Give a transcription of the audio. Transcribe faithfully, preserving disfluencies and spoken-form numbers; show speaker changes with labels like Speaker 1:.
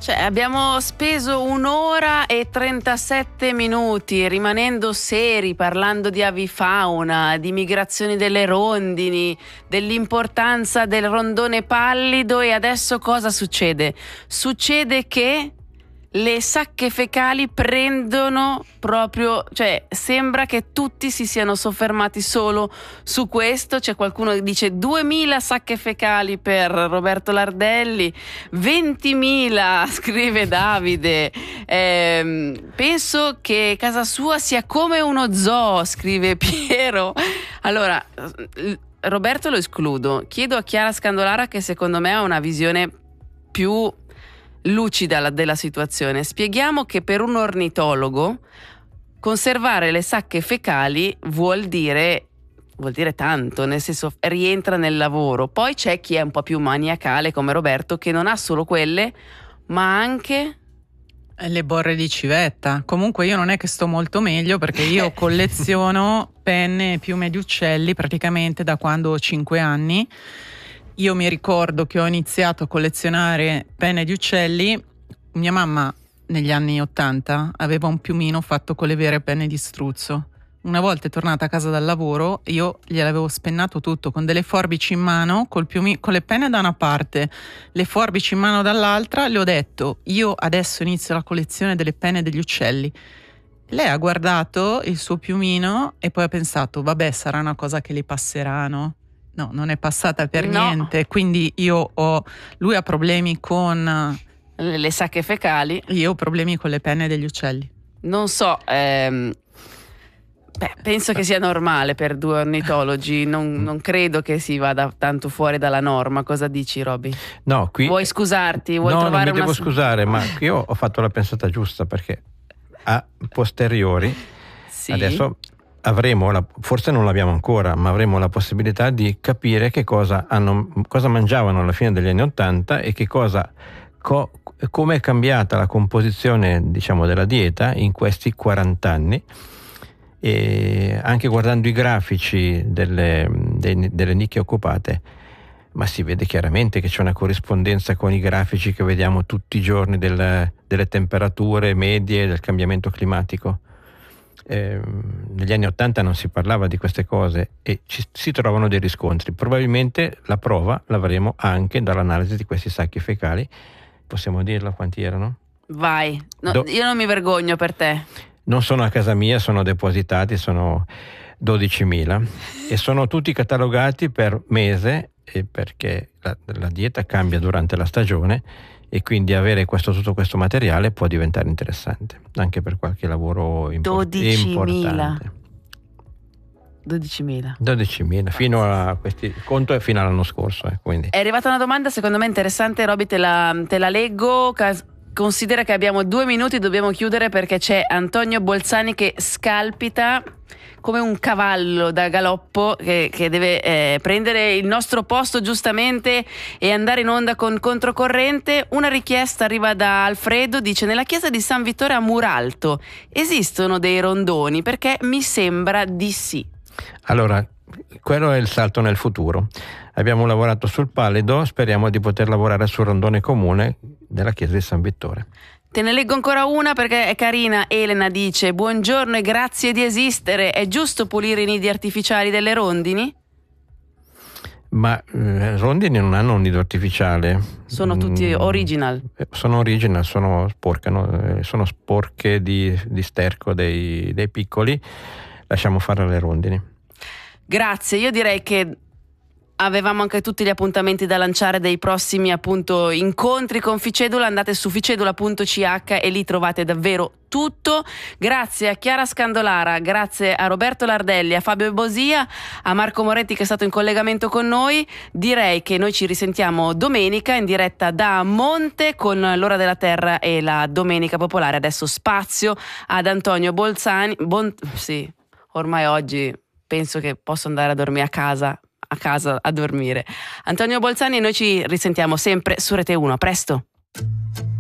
Speaker 1: Cioè, abbiamo speso un'ora e trentasette minuti rimanendo seri, parlando di avifauna, di migrazioni delle rondini, dell'importanza del rondone pallido, e adesso cosa succede? Succede che le sacche fecali prendono proprio, cioè sembra che tutti si siano soffermati solo su questo. C'è qualcuno che dice duemila sacche fecali per Roberto Lardelli, ventimila scrive Davide, ehm, penso che casa sua sia come uno zoo, scrive Piero. Allora, Roberto lo escludo, chiedo a Chiara Scandolara, che secondo me ha una visione più lucida della situazione. Spieghiamo che per un ornitologo conservare le sacche fecali vuol dire vuol dire tanto, nel senso rientra nel lavoro. Poi c'è chi è un po' più maniacale come Roberto, che non ha solo quelle, ma anche
Speaker 2: le borre di civetta. Comunque io non è che sto molto meglio, perché io colleziono penne e piume di uccelli praticamente da quando ho cinque anni. Io mi ricordo che ho iniziato a collezionare penne di uccelli, mia mamma negli anni ottanta aveva un piumino fatto con le vere penne di struzzo. Una volta è tornata a casa dal lavoro, io gliel'avevo spennato tutto con delle forbici in mano, col piumi- con le penne da una parte, le forbici in mano dall'altra. Le ho detto: io adesso inizio la collezione delle penne degli uccelli. Lei ha guardato il suo piumino e poi ha pensato: vabbè, sarà una cosa che le passerà, no? No, non è passata per
Speaker 1: No.
Speaker 2: niente. Quindi io ho, lui ha problemi con
Speaker 1: le sacche fecali,
Speaker 2: io ho problemi con le penne degli uccelli.
Speaker 1: Non so, ehm, beh, penso che sia normale per due ornitologi, non, non credo che si vada tanto fuori dalla norma. Cosa dici, Roby?
Speaker 3: No, qui
Speaker 1: Vuoi scusarti? Vuoi
Speaker 3: no,
Speaker 1: trovare
Speaker 3: non mi
Speaker 1: una...
Speaker 3: devo scusare, ma io ho fatto la pensata giusta, perché a posteriori
Speaker 1: sì.
Speaker 3: adesso avremo la, forse non l'abbiamo ancora, ma avremo la possibilità di capire che cosa hanno, cosa mangiavano alla fine degli anni ottanta e che cosa co, come è cambiata la composizione, diciamo, della dieta in questi quaranta anni. E anche guardando i grafici delle, dei, delle nicchie occupate, ma si vede chiaramente che c'è una corrispondenza con i grafici che vediamo tutti i giorni del, delle temperature medie, del cambiamento climatico. Eh, negli anni ottanta non si parlava di queste cose e ci, si trovano dei riscontri. Probabilmente la prova l'avremo anche dall'analisi di questi sacchi fecali. Possiamo dirlo quanti erano?
Speaker 1: Vai, no,
Speaker 3: Do-
Speaker 1: io non mi vergogno per te.
Speaker 3: Non sono a casa mia, sono depositati, sono dodicimila e sono tutti catalogati per mese, e perché la, la dieta cambia durante la stagione, e quindi avere questo, tutto questo materiale può diventare interessante anche per qualche lavoro impor- importante.
Speaker 1: dodicimila
Speaker 3: dodicimila fino a questi conto è fino all'anno scorso, eh, quindi.
Speaker 1: È arrivata una domanda secondo me interessante, Roby, te la, te la leggo. Considera che abbiamo due minuti, dobbiamo chiudere perché c'è Antonio Bolzani che scalpita come un cavallo da galoppo che, che deve eh, prendere il nostro posto giustamente e andare in onda con controcorrente. Una richiesta arriva da Alfredo, dice: nella chiesa di San Vittore a Muralto esistono dei rondoni? Perché mi sembra di sì.
Speaker 3: Allora, quello è il salto nel futuro. Abbiamo lavorato sul pallido, speriamo di poter lavorare sul rondone comune della chiesa di San Vittore.
Speaker 1: Te ne leggo ancora una perché è carina. Elena dice: buongiorno e grazie di esistere. È giusto pulire i nidi artificiali delle rondini?
Speaker 3: Ma eh, rondini non hanno un nido artificiale.
Speaker 1: Sono tutti
Speaker 3: mm,
Speaker 1: original.
Speaker 3: Sono original, sono sporcano, eh, sono sporche di, di sterco dei, dei piccoli. Lasciamo fare le rondini. Grazie,
Speaker 1: io direi che avevamo anche tutti gli appuntamenti da lanciare dei prossimi appunto incontri con Ficedula. Andate su ficedula punto c h e lì trovate davvero tutto. Grazie a Chiara Scandolara, grazie a Roberto Lardelli, a Fabio Bosia, a Marco Moretti che è stato in collegamento con noi. Direi che noi ci risentiamo domenica in diretta da Monte con l'Ora della Terra e la Domenica Popolare. Adesso spazio ad Antonio Bolzani. Bon... Sì, ormai oggi penso che posso andare a dormire a casa a casa a dormire. Antonio Bolzani e noi ci risentiamo sempre su Rete uno. A presto.